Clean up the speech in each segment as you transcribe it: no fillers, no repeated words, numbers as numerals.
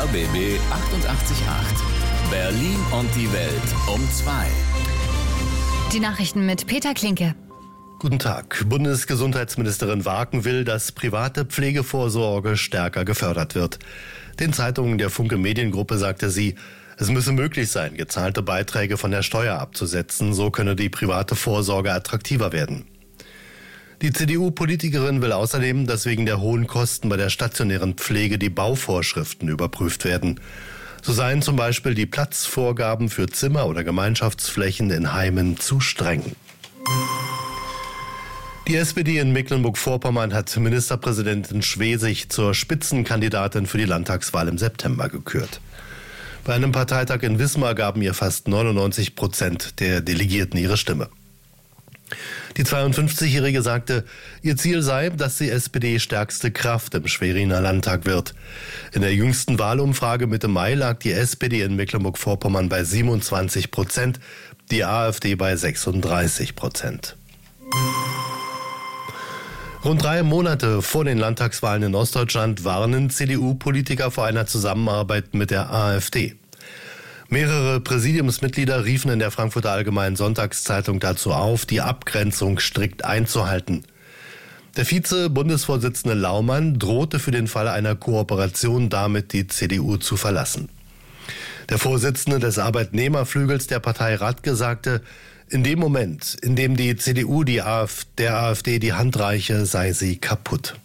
RBB 888. Berlin und die Welt um 2. Die Nachrichten mit Peter Klinke. Guten Tag. Bundesgesundheitsministerin Waken will, dass private Pflegevorsorge stärker gefördert wird. Den Zeitungen der Funke Mediengruppe sagte sie, es müsse möglich sein, gezahlte Beiträge von der Steuer abzusetzen, so könne die private Vorsorge attraktiver werden. Die CDU-Politikerin will außerdem, dass wegen der hohen Kosten bei der stationären Pflege die Bauvorschriften überprüft werden. So seien zum Beispiel die Platzvorgaben für Zimmer oder Gemeinschaftsflächen in Heimen zu streng. Die SPD in Mecklenburg-Vorpommern hat Ministerpräsidentin Schwesig zur Spitzenkandidatin für die Landtagswahl im September gekürt. Bei einem Parteitag in Wismar gaben ihr fast 99% der Delegierten ihre Stimme. Die 52-Jährige sagte, ihr Ziel sei, dass die SPD stärkste Kraft im Schweriner Landtag wird. In der jüngsten Wahlumfrage Mitte Mai lag die SPD in Mecklenburg-Vorpommern bei 27%, die AfD bei 36%. Rund 3 Monate vor den Landtagswahlen in Ostdeutschland warnen CDU-Politiker vor einer Zusammenarbeit mit der AfD. Mehrere Präsidiumsmitglieder riefen in der Frankfurter Allgemeinen Sonntagszeitung dazu auf, die Abgrenzung strikt einzuhalten. Der Vize-Bundesvorsitzende Laumann drohte für den Fall einer Kooperation damit, die CDU zu verlassen. Der Vorsitzende des Arbeitnehmerflügels der Partei Radke sagte, in dem Moment, in dem die CDU der AfD die Hand reiche, sei sie kaputt.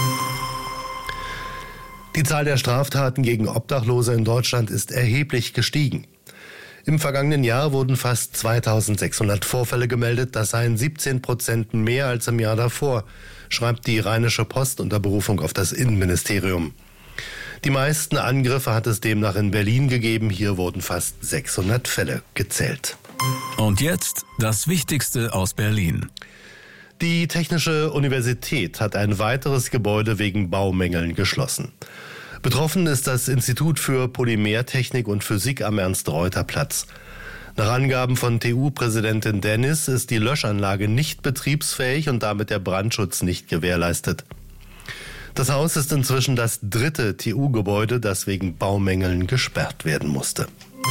Die Zahl der Straftaten gegen Obdachlose in Deutschland ist erheblich gestiegen. Im vergangenen Jahr wurden fast 2600 Vorfälle gemeldet, das seien 17% mehr als im Jahr davor, schreibt die Rheinische Post unter Berufung auf das Innenministerium. Die meisten Angriffe hat es demnach in Berlin gegeben, hier wurden fast 600 Fälle gezählt. Und jetzt das Wichtigste aus Berlin. Die Technische Universität hat ein weiteres Gebäude wegen Baumängeln geschlossen. Betroffen ist das Institut für Polymertechnik und Physik am Ernst-Reuter-Platz. Nach Angaben von TU-Präsidentin Dennis ist die Löschanlage nicht betriebsfähig und damit der Brandschutz nicht gewährleistet. Das Haus ist inzwischen das 3. TU-Gebäude, das wegen Baumängeln gesperrt werden musste.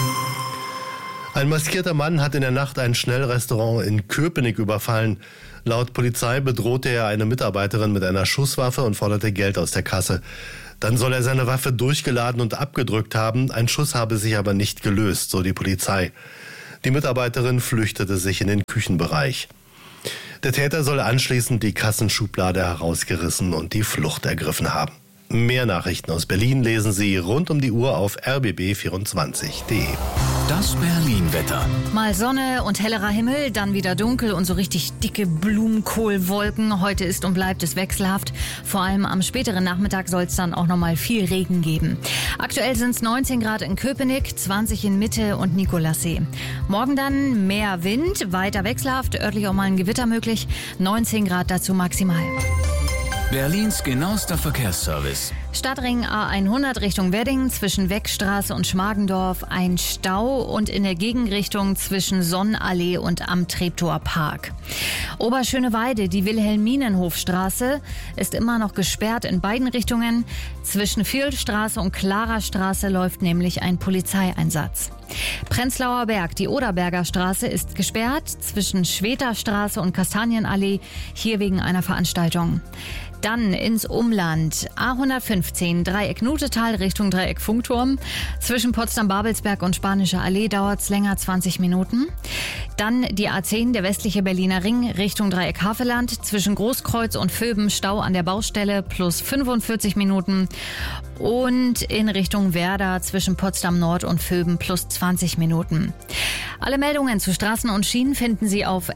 Ein maskierter Mann hat in der Nacht ein Schnellrestaurant in Köpenick überfallen. Laut Polizei bedrohte er eine Mitarbeiterin mit einer Schusswaffe und forderte Geld aus der Kasse. Dann soll er seine Waffe durchgeladen und abgedrückt haben. Ein Schuss habe sich aber nicht gelöst, so die Polizei. Die Mitarbeiterin flüchtete sich in den Küchenbereich. Der Täter soll anschließend die Kassenschublade herausgerissen und die Flucht ergriffen haben. Mehr Nachrichten aus Berlin lesen Sie rund um die Uhr auf rbb24.de. Das Berlin-Wetter. Mal Sonne und hellerer Himmel, dann wieder dunkel und so richtig dicke Blumenkohlwolken. Heute ist und bleibt es wechselhaft. Vor allem am späteren Nachmittag soll es dann auch nochmal viel Regen geben. Aktuell sind es 19 Grad in Köpenick, 20 in Mitte und Nikolassee. Morgen dann mehr Wind, weiter wechselhaft, örtlich auch mal ein Gewitter möglich. 19 Grad dazu maximal. Berlins genauester Verkehrsservice. Stadtring A100 Richtung Wedding zwischen Weckstraße und Schmargendorf ein Stau und in der Gegenrichtung zwischen Sonnenallee und am Treptower Park. Oberschöneweide, die Wilhelminenhofstraße, ist immer noch gesperrt in beiden Richtungen. Zwischen Vierlstraße und Klarerstraße läuft nämlich ein Polizeieinsatz. Prenzlauer Berg, die Oderberger Straße ist gesperrt zwischen Schweterstraße und Kastanienallee, hier wegen einer Veranstaltung. Dann ins Umland. A115 Dreieck Nutetal Richtung Dreieck Funkturm. Zwischen Potsdam-Babelsberg und Spanische Allee dauert es länger 20 Minuten. Dann die A10, der westliche Berliner Ring Richtung Dreieck Havelland. Zwischen Großkreuz und Vöben Stau an der Baustelle plus 45 Minuten. Und in Richtung Werder zwischen Potsdam Nord und Vöben plus 20 Minuten. Alle Meldungen zu Straßen und Schienen finden Sie auf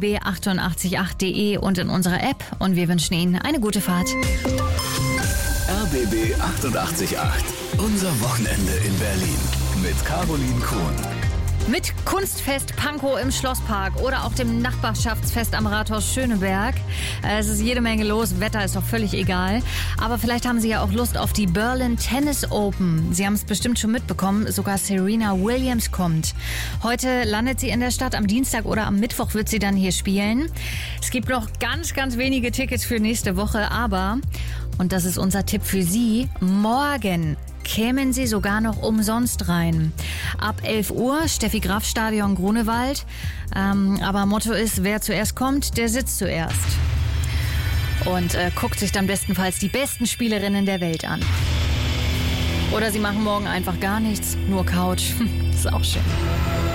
rbb888.de und in unserer App. Und wir wünschen Ihnen eine gute Fahrt. RBB 888. Unser Wochenende in Berlin. Mit Caroline Kuhn. Mit Kunstfest Pankow im Schlosspark oder auch dem Nachbarschaftsfest am Rathaus Schöneberg. Es ist jede Menge los, Wetter ist doch völlig egal. Aber vielleicht haben Sie ja auch Lust auf die Berlin Tennis Open. Sie haben es bestimmt schon mitbekommen, sogar Serena Williams kommt. Heute landet sie in der Stadt, am Dienstag oder am Mittwoch wird sie dann hier spielen. Es gibt noch ganz, ganz wenige Tickets für nächste Woche, aber, und das ist unser Tipp für Sie, morgen kämen Sie sogar noch umsonst rein. Ab 11 Uhr, Steffi-Graf-Stadion Grunewald. Aber Motto ist, wer zuerst kommt, der sitzt zuerst. Und guckt sich dann bestenfalls die besten Spielerinnen der Welt an. Oder Sie machen morgen einfach gar nichts, nur Couch. Ist auch schön.